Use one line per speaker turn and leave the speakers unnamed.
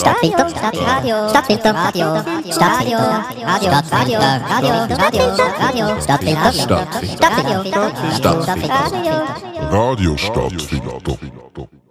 Stadtfilter, Radio, Stadtfilter, Radio, Stadtfilter, Radio, Radio, Radio, Radio, Stadtfilter, Stadtfilter, Radio, Stadtfilter.